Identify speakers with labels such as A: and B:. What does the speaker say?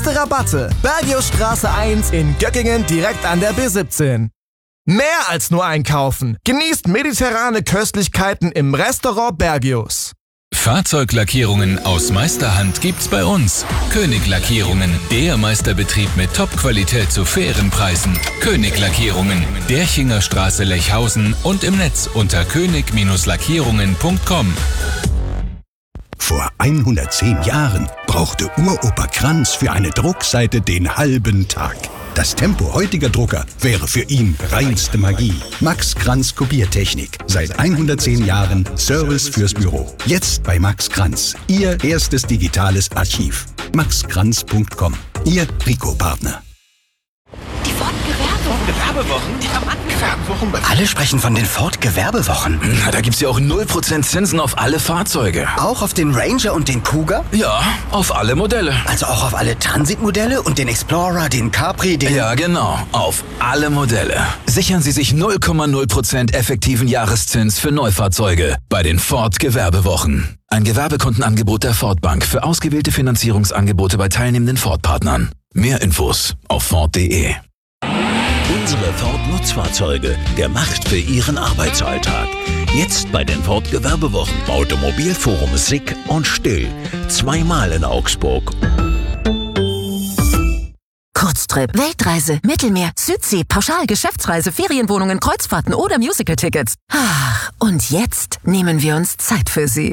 A: Beste Rabatte. Bergiusstraße 1 in Göckingen direkt an der B17. Mehr als nur einkaufen. Genießt mediterrane Köstlichkeiten im Restaurant Bergius.
B: Fahrzeuglackierungen aus Meisterhand gibt's bei uns. König Lackierungen, der Meisterbetrieb mit Top-Qualität zu fairen Preisen. König Lackierungen, Derchinger Straße Lechhausen und im Netz unter könig-lackierungen.com.
C: Vor 110 Jahren brauchte Uropa Kranz für eine Druckseite den halben Tag. Das Tempo heutiger Drucker wäre für ihn reinste Magie. Max Kranz Kopiertechnik. Seit 110 Jahren Service fürs Büro. Jetzt bei Max Kranz. Ihr erstes digitales Archiv. maxkranz.com. Ihr Rico-Partner.
D: Die Ford-Gewerbewochen.
E: Ja, Mann, Gewerbewochen.
D: Alle sprechen von den Ford-Gewerbewochen.
E: Na, da gibt's ja auch 0% Zinsen auf alle Fahrzeuge.
D: Auch auf den Ranger und den Kuga?
E: Ja, auf alle Modelle.
D: Also auch auf alle Transit-Modelle und den Explorer, den Capri, den...
E: Ja, genau. Auf alle Modelle. Sichern Sie sich 0,0% effektiven Jahreszins für Neufahrzeuge bei den Ford-Gewerbewochen. Ein Gewerbekundenangebot der Ford Bank für ausgewählte Finanzierungsangebote bei teilnehmenden Ford-Partnern. Mehr Infos auf Ford.de.
F: Unsere Ford-Nutzfahrzeuge, gemacht für Ihren Arbeitsalltag. Jetzt bei den Ford-Gewerbewochen. Automobilforum Sick und Still. 2-mal in Augsburg.
G: Kurztrip, Weltreise, Mittelmeer, Südsee, Pauschal, Geschäftsreise, Ferienwohnungen, Kreuzfahrten oder Musical-Tickets. Ach, und jetzt nehmen wir uns Zeit für Sie.